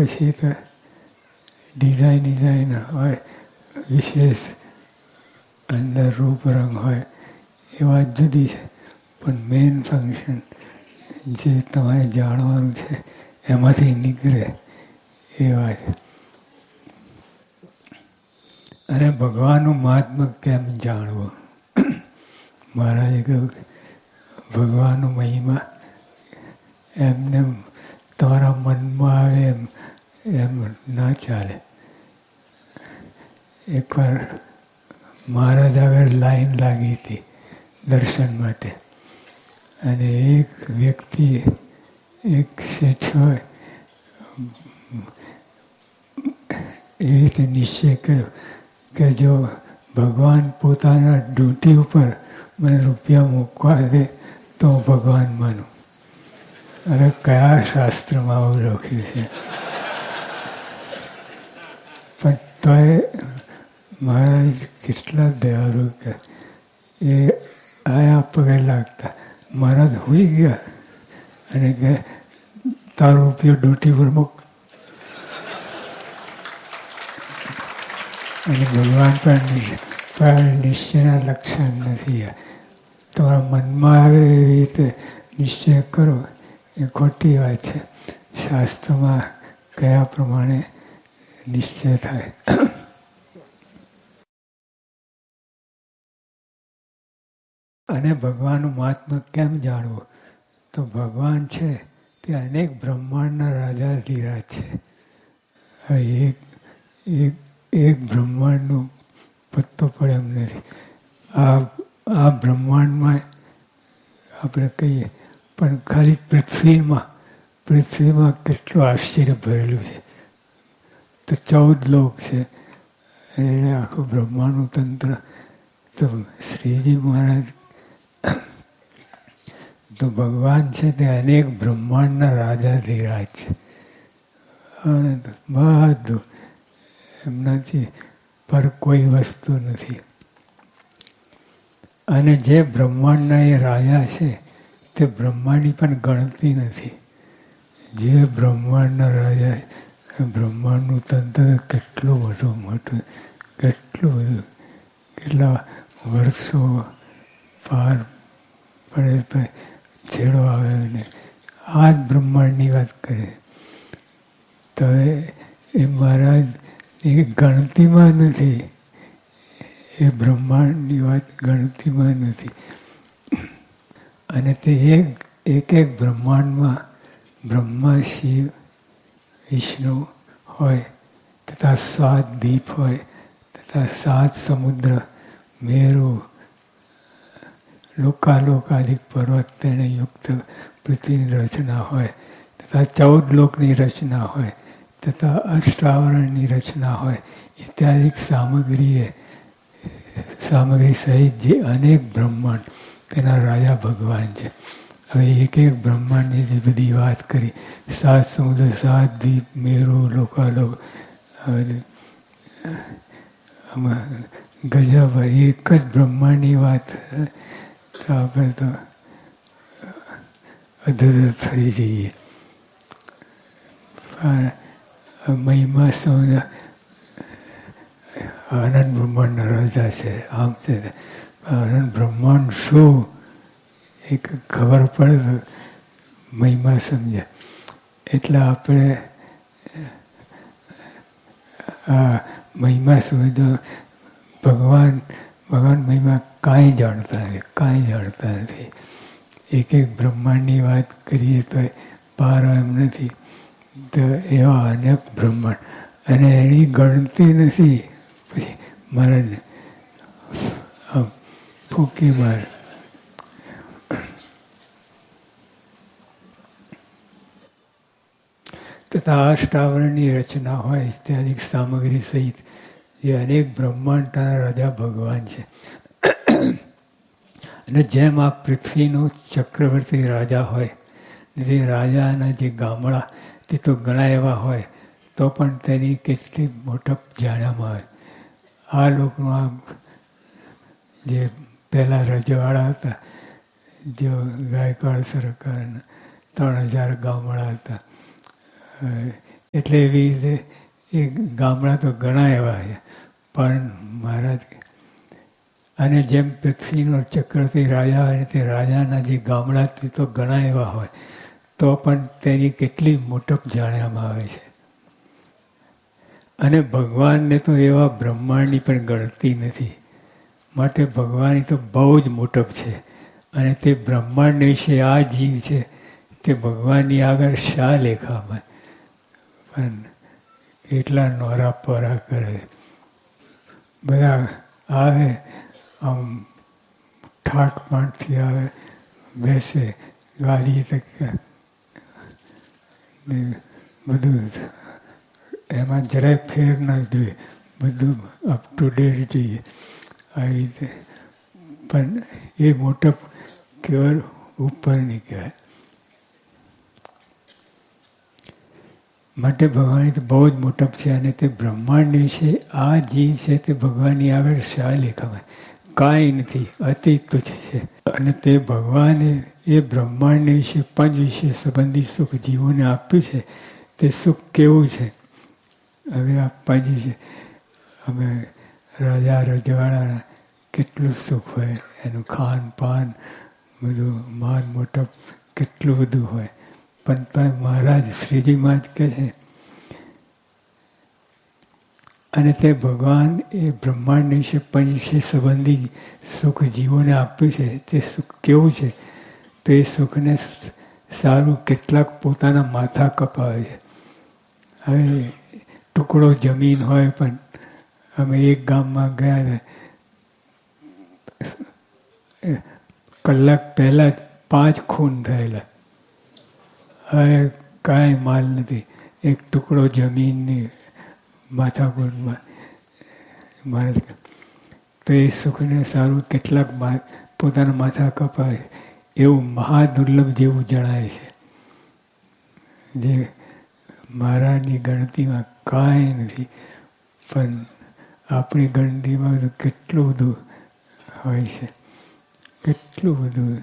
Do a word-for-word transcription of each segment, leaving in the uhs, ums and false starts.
પછી તો design design હોય, વિશેષ અંદર રૂપ રંગ હોય એ વાત જુદી છે. પણ મેઇન ફંક્શન જે તમારે જાણવાનું છે એમાંથી નીકળે એ વાત. અને ભગવાનનું મહાત્મ્ય કેમ જાણવું? મહારાજે કહ્યું ભગવાનનું મહિમા એમને તમારા મનમાં આવે એમ એમ ના ચાલે. એકવાર મહારાજ આગળ લાઈન લાગી હતી દર્શન માટે, અને એક વ્યક્તિ એક શેઠ હોય એ રીતે નિશ્ચય કર્યો કે જો ભગવાન પોતાના ડ્યુટી ઉપર મને રૂપિયા મૂકવા દે તો હું ભગવાન માનું. હવે કયા શાસ્ત્રમાં આવું લખ્યું છે? પણ તોય મહારાજ કેટલા દયાળુ કે એ આયા પગે લાગતા. મહારાજ હોઈ ગયા અને કે તારો રૂપિયો ડ્યુટી પર મૂક. અને ભગવાન પણ પણ નિશ્ચયના લક્ષણ નથી. તમારા મનમાં આવે એવી રીતે નિશ્ચય કરો એ ખોટી વાત છે. શાસ્ત્રમાં કયા પ્રમાણે નિશ્ચય થાય. અને ભગવાનનું મહાત્મ્ય કેમ જાણવું? તો ભગવાન છે તે અનેક બ્રહ્માંડના રાજાધીરાજ છે. એક એક એક બ્રહ્માંડનો પત્તો પડે એમ નથી. આ આ બ્રહ્માંડમાં આપણે કહીએ, પણ ખાલી પૃથ્વીમાં પૃથ્વીમાં કેટલું આશ્ચર્ય ભરેલું છે. તો ચૌદ લોક છે, એને આખું બ્રહ્માંડનું તંત્ર. તો શ્રીજી મહારાજ તો ભગવાન છે તે અનેક બ્રહ્માંડના રાજાધીરાજ છે. બધું એમનાથી પર કોઈ વસ્તુ નથી. અને જે બ્રહ્માંડના એ રાજા છે તે બ્રહ્માંડની પણ ગણતી નથી. જે બ્રહ્માંડના રાજા, બ્રહ્માંડનું તંત્ર કેટલું મોટું મોટું, કેટલું બધું, કેટલા વર્ષો પાર પડે છેડો આવે ને આ જ બ્રહ્માંડની વાત કરે. તો એ મહારાજ એ ગણતીમાં નથી. એ બ્રહ્માંડની વાત ગણતીમાં નથી. અને તે એક એક એક બ્રહ્માંડમાં બ્રહ્મા, શિવ, વિષ્ણુ હોય, તથા સાત દીપ હોય, તથા સાત સમુદ્ર, મેરુ, લોકાલોકાદિક પર્વત તેને યુક્ત પૃથ્વીની રચના હોય, તથા ચૌદ લોકની રચના હોય, તથા અષ્ટાવરણની રચના હોય, ઇત્યાદિક સામગ્રીએ સામગ્રી સહિત જે અનેક બ્રહ્માંડ તેના રાજા ભગવાન છે. હવે એક એક બ્રહ્માંડની જે બધી વાત કરી, સાત સમુદ્ર, સાત દ્વીપ, મેરુ, લોકાલોક, ગજબ એક જ બ્રહ્માંડની વાત તો આપણે તો અધર થઈ જઈએ. મહિમા સમજ આનંદ બ્રહ્માંડના રાજા છે, આમ છે. આનંદ બ્રહ્માંડ શું એક ખબર પડે તો મહિમા સમજે. એટલે આપણે આ મહિમા સમજો. ભગવાન ભગવાન મહિમા કાંઈ જાણતા નથી, કાંઈ જાણતા નથી. એક એક બ્રહ્માંડની વાત કરીએ તો પાર એમ નથી. તો એવા અનેક બ્રહ્માંડ, અને એની ગણતી નથી. પછી મહારાજને આમ ફૂંકી મારે. તથા અષ્ટાવરણની રચના હોય, ઇત્યાદિક સામગ્રી સહિત જે અનેક બ્રહ્માંડના રાજા ભગવાન છે. અને જેમ આ પૃથ્વીનો ચક્રવર્તી રાજા હોય, જે રાજાના જે ગામડા તે તો ઘણા એવા હોય, તો પણ તેની કેટલી મોટપ જાણવામાં આવે. આ લોકોમાં જે પહેલાં રજવાડા હતા, જો ગાયકવાડ સરકારના ત્રણ હજાર ગામડા હતા, એટલે એવી રીતે એ ગામડા તો ઘણા એવા છે. પણ મહારાજ અને જેમ પૃથ્વીનો ચક્રથી રાજા હોય તે રાજાના જે ગામડા તો ઘણા એવા હોય, તો પણ તેની કેટલી મોટપ જાણવામાં આવે છે. અને ભગવાનને તો એવા બ્રહ્માંડની પણ ગણતી નથી. માટે ભગવાનની તો બહુ જ મોટપ છે. અને તે બ્રહ્માંડ વિશે આ જીવ છે તે ભગવાનની આગળ શા લેખામાં પણ એટલા નોરા પોરા કરે. બધા આવે આમ ઠાઠ માંડથી આવે, બેસે ગાદી તક બધું એમાં જરાય ફેર ના જોઈએ, બધું અપ ટુ ડેટ જોઈએ આવી રીતે. પણ એ મોટપ કેવળ ઉપરની કહેવાય. માટે ભગવાનની તો બહુ જ મોટપ છે. અને તે બ્રહ્માંડ વિશે આ જીવ છે તે ભગવાનની આગળ શા લેખામાં કાંઈ નથી, અતિ તુચ્છ છે. અને તે ભગવાને એ બ્રહ્માંડ વિશે પંચ વિશે સંબંધી સુખ જીવોને આપ્યું છે. તે સુખ કેવું છે? હવે આ પંચ વિશે અમે રાજા રજવાડાના કેટલું સુખ હોય, એનું ખાન પાન બધું માન મોટપ કેટલું બધું હોય. પણ તો મહારાજ શ્રીજી મહારાજ કહે છે, અને તે ભગવાન એ બ્રહ્માંડ વિશે પંચ સંબંધી સુખ જીવોને આપ્યું છે. તે સુખ કેવું છે? તો એ સુખને સારું કેટલાક પોતાના માથા કપાવે છે. હવે ટુકડો જમીન હોય, પણ અમે એક ગામમાં ગયા હતા, કલાક પહેલાં જ પાંચ ખૂન થયેલા. હવે કાંઈ માલ નથી, એક ટુકડો જમીનની માથાકૂટમાં મારે તો એ સુખને સારું કેટલાક પોતાના માથા કપાય એવું મહાદુર્લભ જેવું જણાય છે. જે મહારાજની ગણતીમાં કાંઈ નથી, પણ આપણી ગણતીમાં બધું કેટલું બધું હોય છે, કેટલું બધું.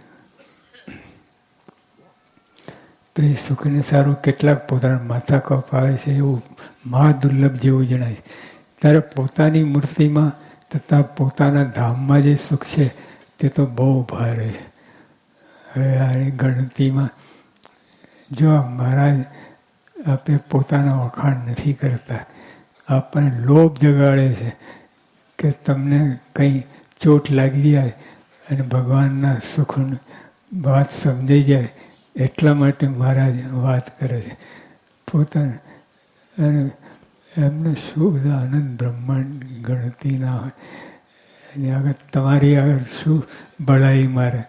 તો એ સુખને સારું કેટલાક પોતાના માથા કપાવે છે એવું મહાદુર્લભ જેવું જણાય. ત્યારે પોતાની મૂર્તિમાં તથા પોતાના ધામમાં જે સુખ છે તે તો બહુ ભારે છે. હવે આની ગણતીમાં જો મહારાજ આપે પોતાના વખાણ નથી કરતા, આપણને લોભ જગાડે છે કે તમને કંઈ ચોટ લાગી જાય અને ભગવાનના સુખની વાત સમજાઈ જાય એટલા માટે મહારાજ વાત કરે છે પોતાને. અને એમને શું બધા આનંદ બ્રહ્માંડ ગણતી ના હોય, એની આગળ તમારી આગળ શું બળાઈ મારે.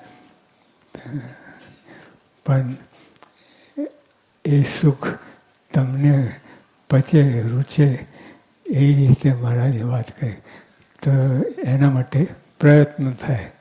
પણ એ સુખ તમને પચે રૂચે એ રીતે મહારાજે વાત કરી, તો એના માટે પ્રયત્ન થાય.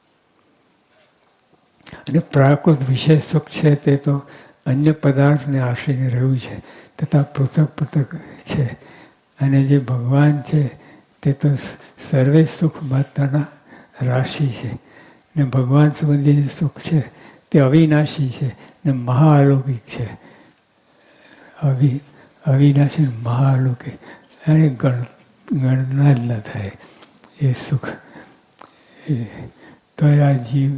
અને પ્રાકૃત વિશેષ સુખ છે તે તો અન્ય પદાર્થને આશ્રયને રહ્યું છે, તથા પૃથક પૃથક છે. અને જે ભગવાન છે તે તો સર્વે સુખ માત્રાના રાશિ છે. ને ભગવાન સંબંધી જે સુખ છે તે અવિનાશી છે ને મહાઅલૌકિક છે. અવિ અવિનાશી મહાઅલૌકિક એને ગણ ગણના જ ન થાય એ સુખ. એ તો આ જીવ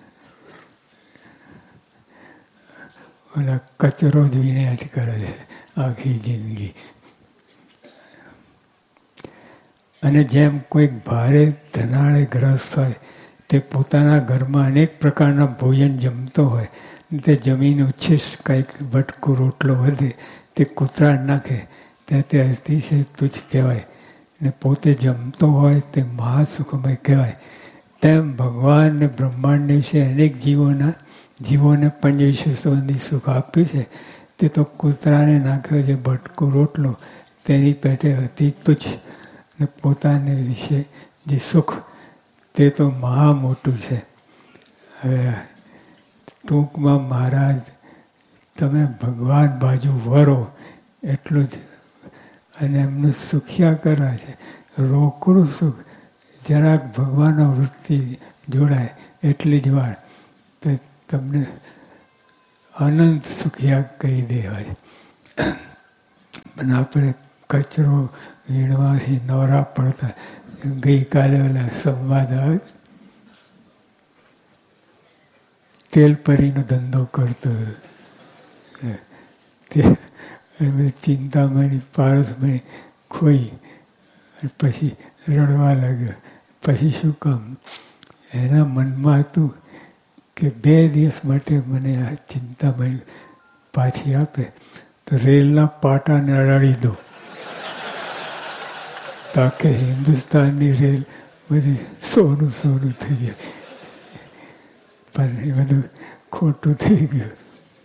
ઓલા કચરો જ વિનય કરે છે આખી જિંદગી. અને જેમ કોઈક ભારે ધનાળે ગ્રસ્ત હોય તે પોતાના ઘરમાં અનેક પ્રકારના ભોજન જમતો હોય, તે જમીન ઉચ્છિષ્ટ કંઈક બટકું રોટલો વધે તે કૂતરા નાખે તે તે અતિશય તુચ્છ કહેવાય ને પોતે જમતો હોય તે મહાસુખમય કહેવાય. તેમ ભગવાન ને બ્રહ્માંડ વિશે અનેક જીવોના જીવોને પંચ વિશે સંબંધી સુખ આપ્યું છે. તે તો કૂતરાને નાખ્યો છે બટકું રોટલો, તેની પેટે અતિ તુચ્છ ને પોતાને વિશે જે સુખ તે તો મહા મોટું છે. હવે ટૂંકમાં મહારાજ તમે ભગવાન બાજુ વરો એટલું જ. અને એમનું સુખ્યા કરવા છે રોકડું સુખ, જરાક ભગવાનનો વૃત્તિ જોડાય એટલી જ વાર તે તમને અનંત સુખિયા કહી દેવાય. પણ આપણે કચરો વીણવાથી નવરા પડતા. ગઈકાલે ઓલા સંવાદ આવે તેલપરીનો ધંધો કરતો તે ચિંતામણી પારસમણી ખોઈ પછી રડવા લાગ્યો. પછી શું કામ? એના મનમાં હતું કે બે દિવસ માટે મને આ ચિંતામણી પાછી આપે તો રેલના પાટાને અડાડી દો, તાકે હિન્દુસ્તાનની રેલ બધી સોનું સોનું થઈ જાય. પણ એ બધું ખોટું થઈ ગયું.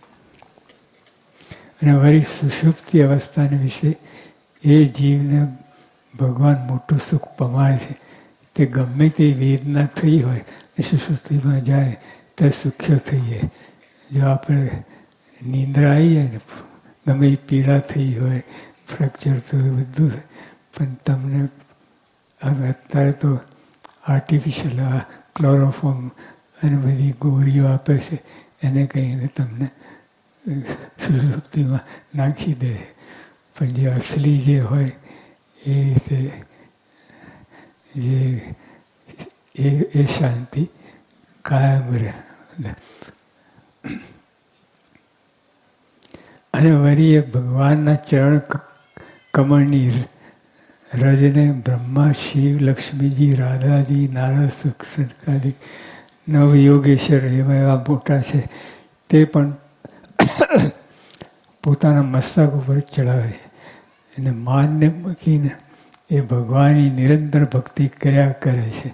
અને વળી સુષુપ્તિ અવસ્થાને વિશે એ જીવને ભગવાન મોટું સુખ પમાડે છે. તે ગમે તે વેદના થઈ હોય એ સુષુપ્તિમાં જાય તો સુખ્યો થઈએ. જો આપણે નિંદ્રા આવી જાય ને, ગમે એ પીડા થઈ હોય, ફ્રેક્ચર થયું, બધું, પણ તમને હવે અત્યારે તો આર્ટિફિશિયલ આ ક્લોરોફોર્મ અને બધી ગોળીઓ આપે છે, એને કહીને તમને સુષુપ્તિમાં નાખી દે. પણ જે અસલી જે હોય એ રીતે જે એ એ શાંતિ કાયમ રહે. અને વળી એ ભગવાનના ચરણ કમળની રજને બ્રહ્મા, શિવ, લક્ષ્મીજી, રાધાજી, નારદ, સનકાદિક નવયોગેશ્વર એવા એવા મોટા છે, તે પણ પોતાના મસ્તક ઉપર ચડાવે અને માનને મૂકીને એ ભગવાનની નિરંતર ભક્તિ કર્યા કરે છે.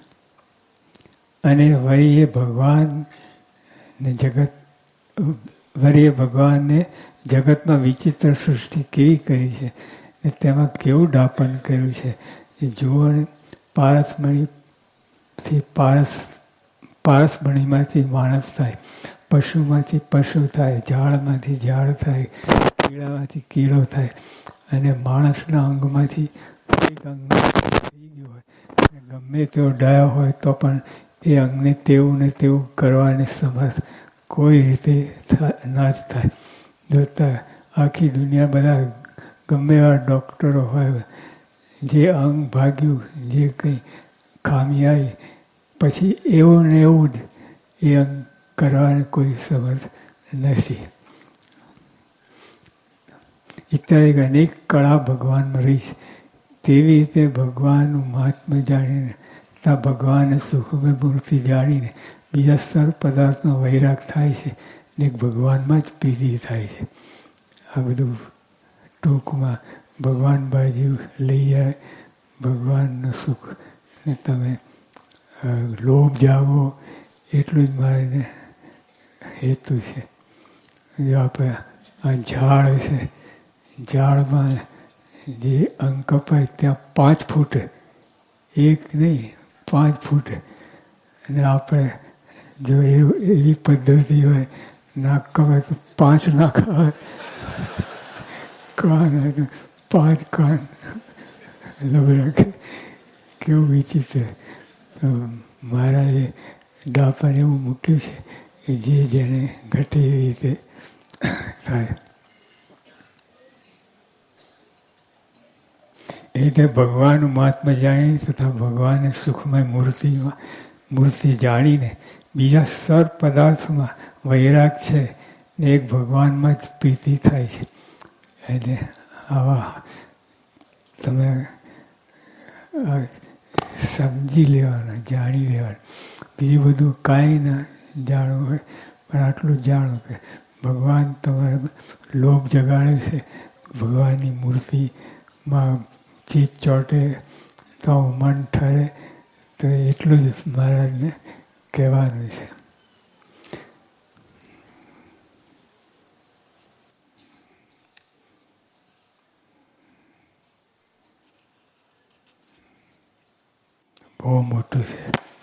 અને વળી એ ભગવાનને જગત વળી એ ભગવાનને જગતમાં વિચિત્ર સૃષ્ટિ કેવી કરી છે ને તેમાં કેવું ડાપણ કર્યું છે એ જુઓ ને. પારસમણીથી પારસ પારસમણીમાંથી માણસ થાય, પશુમાંથી પશુ થાય, ઝાડમાંથી ઝાડ થાય, કીડામાંથી કીડો થાય. અને માણસના અંગમાંથી એક અંગ થઈ ગયું હોય અને ગમે તેવો ડાયો હોય તો પણ એ અંગને તેવું ને તેવું કરવાને સમર્થ કોઈ રીતે ના જ થાય. જોતા આખી દુનિયા બધા ગમે એવા ડૉક્ટરો હોય, જે અંગ ભાગ્યું, જે કંઈ ખામી આવી, પછી એવું ને એવું જ એ અંગ કરવાને કોઈ સમર્થ નથી. ઇત્યાદિ અનેક કળા ભગવાનમાં રહી છે. તેવી રીતે ભગવાનનું મહાત્મ્ય જાણીને તથા ભગવાનને સુખમય મૂર્તિ જાણીને બીજા સર્વ પદાર્થનો વૈરાગ થાય છે ને ભગવાનમાં જ પ્રીતિ થાય છે. આ બધું ટૂંકમાં ભગવાન બાજુ લઈ જાય ભગવાનનું સુખ ને તમે લોભ જાગો, એટલું જ મારે હેતુ છે. જો આપણે આ ઝાડ છે, ઝાડમાં જે અંગ કપાય ત્યાં પાંચ ફૂટ, એક નહીં પાંચ ફૂટ. અને આપણે જો એવી પદ્ધતિ હોય, નાક કપાય તો પાંચ નાક આવે, કાન પાંચ કાન લબડા, કેવું વિચિત્ર. મહારાજે ડાપણ એવું મૂક્યું છે કે જે જેને ઘટે એવી રીતે થાય. એ રીતે ભગવાનનું મહાત્મા જાણી તથા ભગવાનને સુખમય મૂર્તિમાં મૂર્તિ જાણીને બીજા સર્વ પદાર્થોમાં વૈરાગ છે ને એક ભગવાનમાં જ પ્રીતિ થાય છે. એટલે આવા તમે સમજી લેવાના, જાણી લેવાના. બીજું બધું કાંઈ ના જાણવું હોય, પણ આટલું જાણો કે ભગવાન તમારે લોભ જગાડે છે, ભગવાનની મૂર્તિમાં ચીજ ચોંટે તો મન ઠરે, તો એટલું જ મહારાજને કહેવાનું છે. બહુ મોટું છે.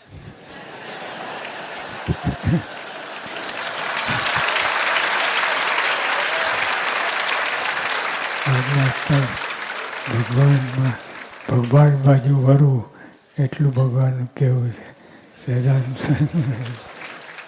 ભગવાનમાં ભગવાન બાજુ વરવું એટલું ભગવાનનું કહેવું છે. સહેજાન